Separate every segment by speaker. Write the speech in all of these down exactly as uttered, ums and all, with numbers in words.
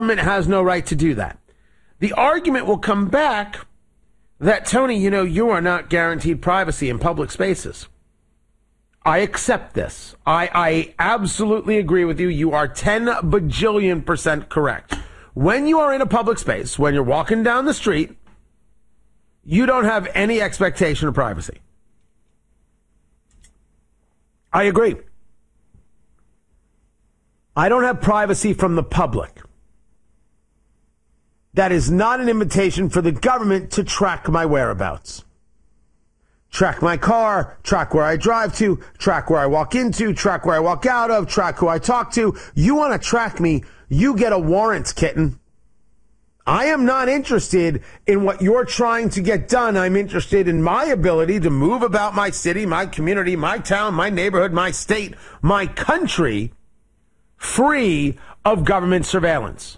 Speaker 1: government has no right to do that. The argument will come back that, Tony, you know, you are not guaranteed privacy in public spaces. I accept this. I, I absolutely agree with you. You are ten bajillion percent correct. When you are in a public space, when you're walking down the street, you don't have any expectation of privacy. I agree. I don't have privacy from the public. That is not an invitation for the government to track my whereabouts. Track my car, track where I drive to, track where I walk into, track where I walk out of, track who I talk to. You want to track me, you get a warrant, kitten. I am not interested in what you're trying to get done. I'm interested in my ability to move about my city, my community, my town, my neighborhood, my state, my country, free of government surveillance.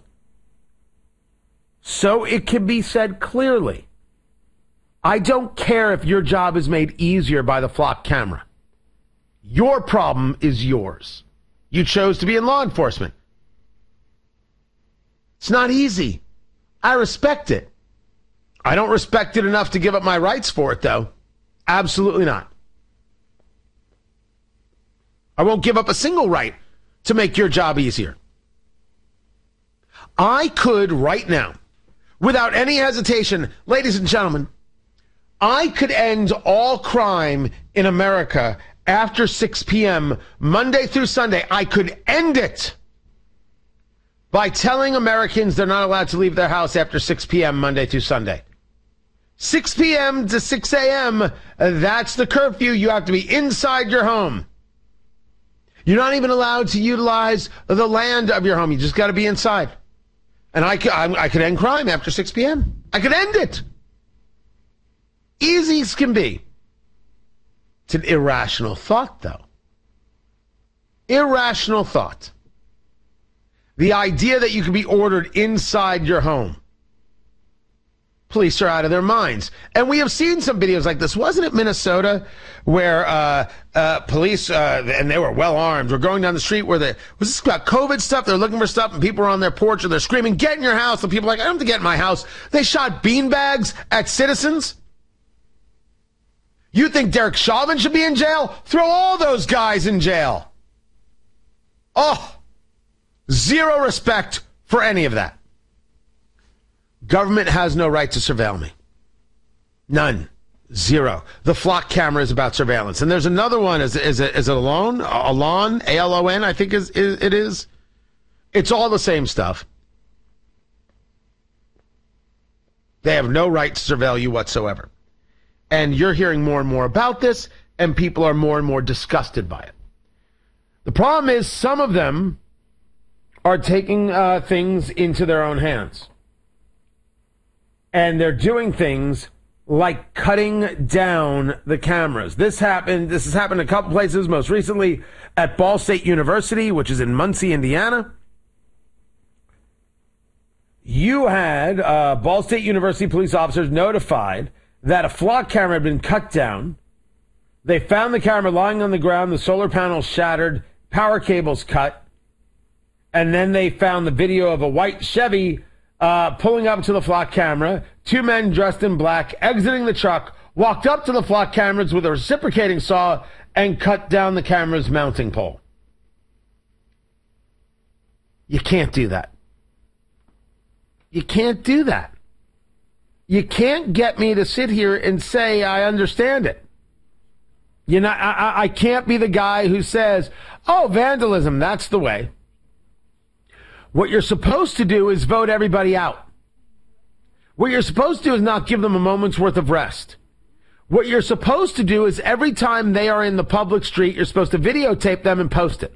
Speaker 1: So it can be said clearly, I don't care if your job is made easier by the flock camera. Your problem is yours. You chose to be in law enforcement. It's not easy. I respect it. I don't respect it enough to give up my rights for it, though. Absolutely not. I won't give up a single right to make your job easier. I could right now, without any hesitation, ladies and gentlemen, I could end all crime in America after six p.m. Monday through Sunday. I could end it by telling Americans they're not allowed to leave their house after six p.m. Monday through Sunday. six p.m. to six a.m., that's the curfew. You have to be inside your home. You're not even allowed to utilize the land of your home. You just got to be inside. And I could, I could end crime after six p.m. I could end it. Easy as can be. It's an irrational thought, though. Irrational thought. The idea that you can be ordered inside your home. Police are out of their minds. And we have seen some videos like this. Wasn't it Minnesota where uh, uh, police, uh, and they were well armed, were going down the street where they, was this about COVID stuff? They're looking for stuff and people are on their porch and they're screaming, get in your house. And people are like, I don't have to get in my house. They shot beanbags at citizens. You think Derek Chauvin should be in jail? Throw all those guys in jail. Oh, zero respect for any of that. Government has no right to surveil me. None. Zero. The flock camera is about surveillance. And there's another one. Is, is, it, is it Alon? Alon? A L O N, I think is, is, it is. It's all the same stuff. They have no right to surveil you whatsoever. And you're hearing more and more about this, and people are more and more disgusted by it. The problem is some of them are taking uh, things into their own hands. And they're doing things like cutting down the cameras. This happened, this has happened a couple places, most recently at Ball State University, which is in Muncie, Indiana. You had uh, Ball State University police officers notified that a flock camera had been cut down. They found the camera lying on the ground, the solar panels shattered, power cables cut, and then they found the video of a white Chevy uh, pulling up to the flock camera, two men dressed in black exiting the truck, walked up to the flock cameras with a reciprocating saw and cut down the camera's mounting pole. You can't do that. You can't do that. You can't get me to sit here and say I understand it. You know, I, I can't be the guy who says, oh, vandalism, that's the way. What you're supposed to do is vote everybody out. What you're supposed to do is not give them a moment's worth of rest. What you're supposed to do is every time they are in the public street, you're supposed to videotape them and post it.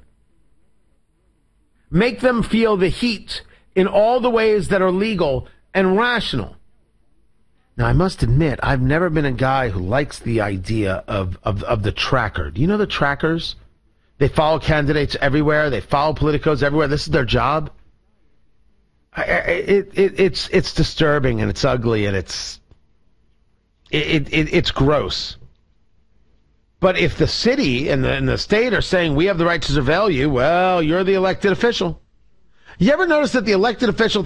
Speaker 1: Make them feel the heat in all the ways that are legal and rational. Now, I must admit, I've never been a guy who likes the idea of, of, of the tracker. Do you know the trackers? They follow candidates everywhere. They follow politicos everywhere. This is their job. I, it, it, it's it's disturbing and it's ugly and it's it, it it's gross. But if the city and the, and the state are saying we have the right to surveil you, well, you're the elected official. You ever notice that the elected official